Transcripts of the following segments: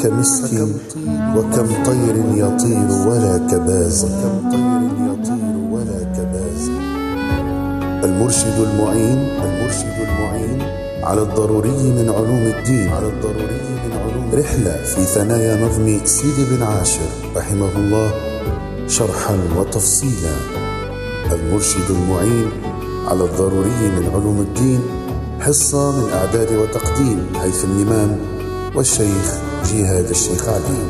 كمسك وكم طير يطير ولا كباز المرشد المعين على الضروري من علوم الدين رحلة في ثنايا نظم سيدي بن عاشر رحمه الله شرحا وتفصيلا. المرشد المعين على الضروري من علوم الدين، حصة من إعداد وتقديم هيثم الإمام والشيخ جهاد الشيخ علي.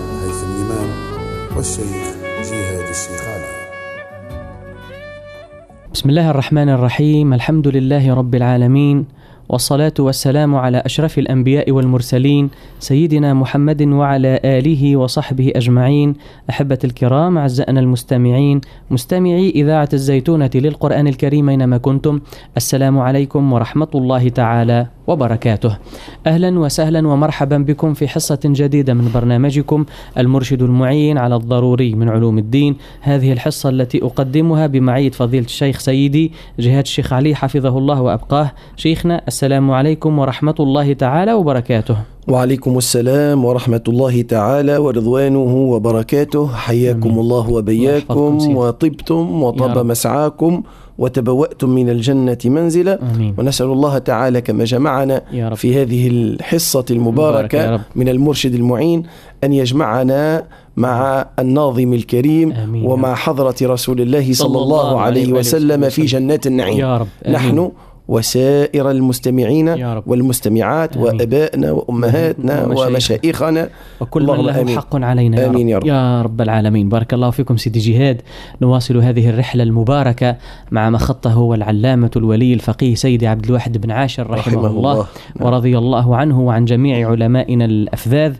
بسم الله الرحمن الرحيم. الحمد لله رب العالمين، والصلاة والسلام على أشرف الأنبياء والمرسلين سيدنا محمد وعلى آله وصحبه أجمعين. أحبة الكرام، أعزائنا المستمعين، مستمعي إذاعة الزيتونة للقرآن الكريم أينما كنتم، السلام عليكم ورحمة الله تعالى وبركاته. أهلا وسهلا ومرحبا بكم في حصة جديدة من برنامجكم المرشد المعين على الضروري من علوم الدين. هذه الحصة التي أقدمها بمعية فضيلة الشيخ سيدي جهاد الشيخ علي حفظه الله وأبقاه. شيخنا، السلام عليكم ورحمة الله تعالى وبركاته. وعليكم السلام ورحمة الله تعالى ورضوانه وبركاته. حياكم الله وبياكم، وطبتم وطاب مسعاكم وتبوأتم من الجنة منزلا. ونسأل الله تعالى كما جمعنا في هذه الحصة المباركة من المرشد المعين أن يجمعنا مع الناظم الكريم ومع حضرة رسول الله صلى الله عليه وسلم في جنات النعيم. يا رب. نحن وسائر المستمعين والمستمعات وأبائنا وأمهاتنا ومشايخنا وكل من له حق علينا. آمين يا رب. يا رب العالمين. بارك الله فيكم سيدي جهاد. نواصل هذه الرحلة المباركة مع ما خطه والعلامة الولي الفقيه سيدي عبد الواحد بن عاشر رحمه الله ورضي الله عنه وعن جميع علمائنا الأفذاذ.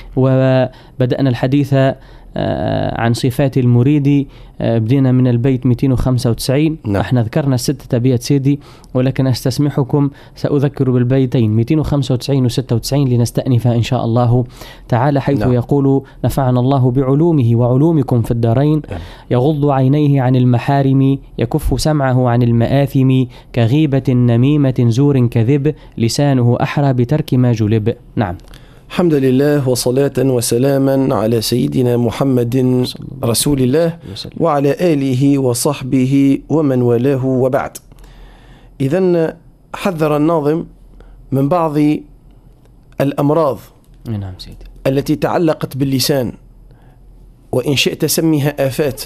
وبدأنا الحديث عن صفات المريد، بدينا من البيت 295. احنا ذكرنا 6 أبيات سيدي، ولكن استسمحكم سأذكر بالبيتين 295 و96 لنستأنف إن شاء الله تعالى، حيث يقول: نفعنا الله بعلومه وعلومكم في الدارين، يغض عينيه عن المحارم، يكف سمعه عن المآثم، كغيبة نميمة زور كذب، لسانه أحرى بترك ما جلب. نعم. الحمد لله، وصلاة وسلاما على سيدنا محمد رسول الله وعلى آله وصحبه ومن والاه، وبعد. إذن حذر الناظم من بعض الأمراض التي تعلقت باللسان، وإن شئت سميها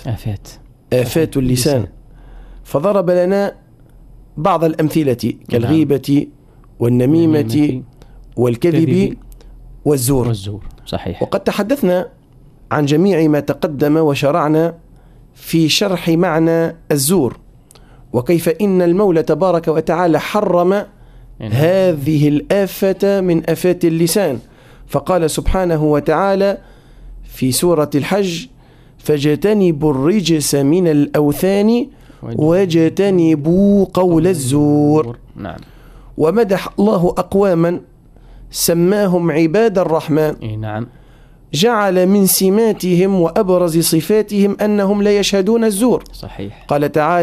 آفات اللسان. فضرب لنا بعض الأمثلة كالغيبة والنميمة والكذب والزور. صحيح. وقد تحدثنا عن جميع ما تقدم وشرعنا في شرح معنى الزور، وكيف إن المولى تبارك وتعالى حرم هذه الآفة من آفات اللسان، فقال سبحانه وتعالى في سورة الحج: فاجتنبوا الرجس من الأوثان واجتنبوا قول الزور. نعم. ومدح الله أقواما سماهم عباد الرحمن. نعم. جعل من سماتهم وأبرز صفاتهم أنهم لا يشهدون الزور. صحيح. قال تعالى: